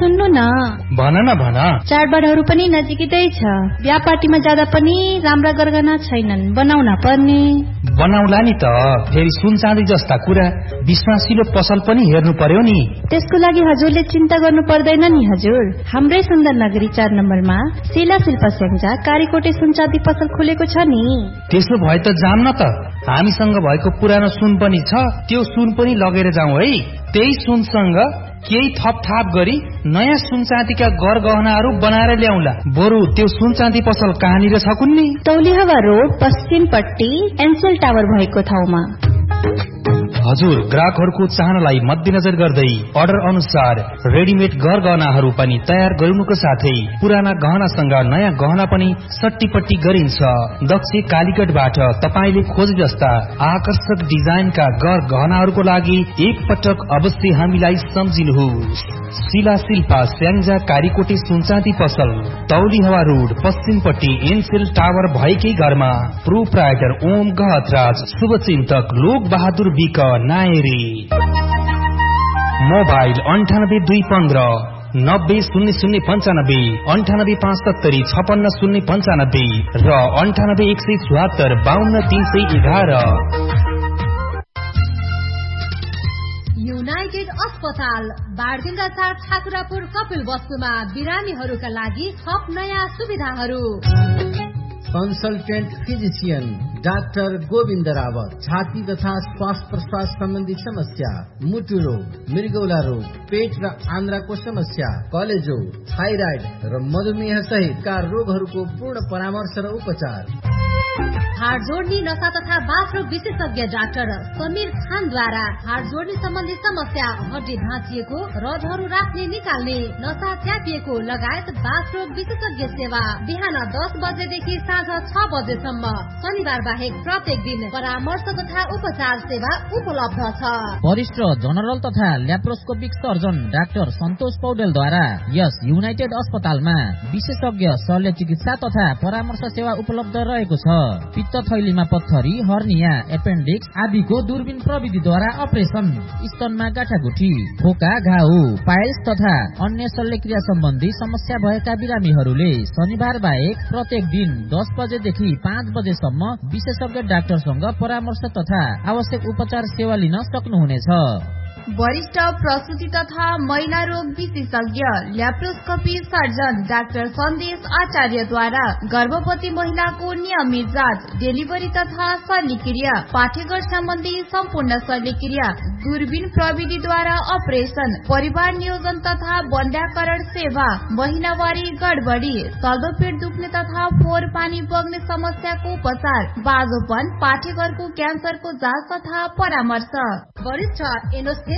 सुन्नु न। भन न भन। चाडबाडहरू पनि नजिकै छ। बिहा पार्टीमा जाँदा पनि राम्रा गरगहना छैनन्, बनाउन पर्ने। बनाउला नि त, फेरि सुन चाँदी जस्ता कुरा विश्वासिलो पसल पनि हेर्नु पर्यो नि। त्यसको लागि हजुरले चिन्ता गर्नु पर्दैन नि हजुर। हाम्रै सुन्दर नगरी 4 नम्बरमा शिला शिल्प स्याङ्जा कारीकोटे सुन चाँदी पसल खुलेको छ नि। त्यसो भए त जाम न त, हामीसँग भएको पुरानो सुन पनि छ, त्यो सुन पनि लगेर जाउँ है। त्यही सुनसँग केही थपथाप गरी नयाँ सुन चाँदीका गरगहनाहरू बनाएर ल्याउला। बरु त्यो सुन चाँदी पसल कहाँनिर छ कुन्नी? तौलिहवा रोड पश्चिमपट्टि एनसेल टावर भएको ठाउँमा। हजुर, ग्राहकहरूको चाहनालाई मध्यनजर गर्दै अर्डर अनुसार रेडिमेड गहनाहरू पनि तयार गराउनुको साथै पुराना गहनासँग नयाँ गहना पनि सट्टीपट्टी गरिन्छ। दक्ष कालीगढबाट तपाईले खोजे जस्ता आकर्षक डिजाइनका गहनाहरूको लागि एक पटक अवश्य हामीलाई सम्झिनुहोस्। शिला शिल्पा स्याङ्जा कारीकोटे सुनचाँदी पसल, तौलिहवा रोड पश्चिमपट्टि एनसेल टावर भएकै घरमा। प्रोप्राइटर ओम गहतराज, शुभचिन्तक लोक बहादुर विक नायरी। मोबाइल 9815 900095, 9875 56095 र 9817 52311। युनाइटेड अस्पताल बारगंगा 4 ठाकुरापुर कपिल वस्तुमा बिरामीहरूका लागि थप नयाँ सुविधाहरू। Consultant physician doctor Govind Rawat, छाती तथा श्वास प्रश्वास सम्बन्धी समस्या, मुटु रोग, मृगौला रोग, पेट र आन्द्राको समस्या, कलेजो, थाइराइड र मधुमेह सहितका रोगहरूको पूर्ण परामर्श र उपचार। हाड जोड्ने नसा तथा बाथरोग विशेषज्ञ डाक्टर समीर खानद्वारा हाड जोड्ने सम्बन्धी समस्या, हड्डी भाँचिएको, रडहरू राख्ने निकाल्ने, नसा च्यापिएको लगायत बाथरोग विशेषज्ञ सेवा बिहान 10 बजेदेखि साँझ 6 बजेसम्म। शनिबार बाहेक प्रत्येक दिन परामर्श तथा उपचार सेवा उपलब्ध छ। वरिष्ठ जनरल तथा ल्याप्रोस्कोपिक सर्जन डाक्टर सन्तोष पौडेलद्वारा यस युनाइटेड अस्पतालमा विशेषज्ञ शल्य चिकित्सा तथा परामर्श सेवा उपलब्ध रहेको छ। पित्त थैलीमा पत्थरी, हर्निया, एपेन्डिक्स आदिको दूरबीन प्रविधिद्वारा अपरेसन, स्तनमा गाँठागुठी, खोका, घाउ, पाइल्स तथा अन्य शल्यक्रिया सम्बन्धी समस्या भएका बिरामीहरूले शनिबार बाहेक प्रत्येक दिन 10 बजेदेखि 5 बजेसम्म विशेषज्ञ डाक्टरसँग परामर्श तथा आवश्यक उपचार सेवा लिन सक्नुहुनेछ। वरिष्ठ प्रसूति तथा महिला रोग विशेषज्ञ ल्याप्रोस्कोपी सर्जन डाक्टर सन्देश आचार्यद्वारा गर्भवती महिलाको नियमित जाँच, डेलिभरी तथा शल्यक्रिया, पाठेघर सम्बन्धी सम्पूर्ण शल्यक्रिया, दूरबीन प्रविधिद्वारा अपरेसन, परिवार नियोजन तथा बन्ध्याकरण सेवा, महिनावारी गडबडी, चल्दो पेट दुख्ने तथा फोहोर पानी बग्ने समस्याको उपचार, बाजोपन, पाठेघरको क्यान्सरको जाँच तथा परामर्श। वरिष्ठ